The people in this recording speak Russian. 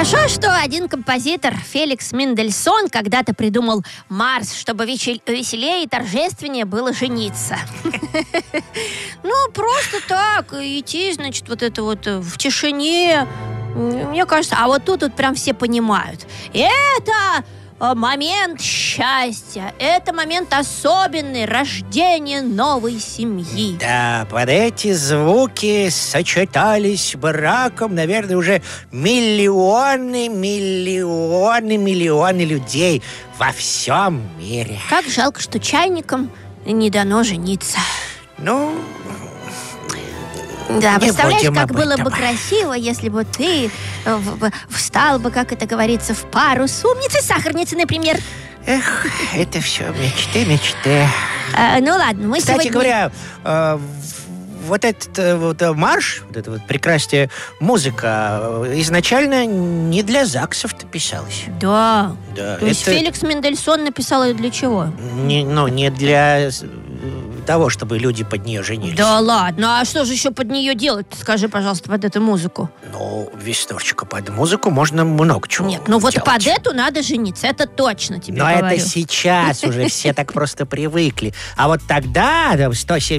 Хорошо, что один композитор, Феликс Мендельсон, когда-то придумал марш, чтобы веселее и торжественнее было жениться. Ну, просто так, идти, значит, вот это вот в тишине. Мне кажется, а вот тут прям все понимают. Это момент счастья. Это момент особенный, рождение новой семьи. Да, под эти звуки сочетались браком, наверное, уже миллионы людей во всем мире. Как жалко, что чайникам не дано жениться. Ну, да, не представляешь, будем как об было этом. бы красиво, если бы ты встал бы, как это говорится, в пару с умницей, сахарницей, например. Эх, это все мечты. Ну ладно, мы Кстати сегодня... говоря, вот этот вот марш, вот эта вот прекрасная музыка изначально не для ЗАГСов-то писалась. Да. Да, То есть это Феликс Мендельсон написал ее для чего? не для того, чтобы люди под нее женились. Да ладно, а что же еще под нее делать? Скажи, пожалуйста, под эту музыку. Ну, Веснушечка, под музыку можно много чего Нет, ну вот делать. под эту надо жениться, это точно тебе Но говорю. это сейчас уже все так просто привыкли. А вот тогда, в 170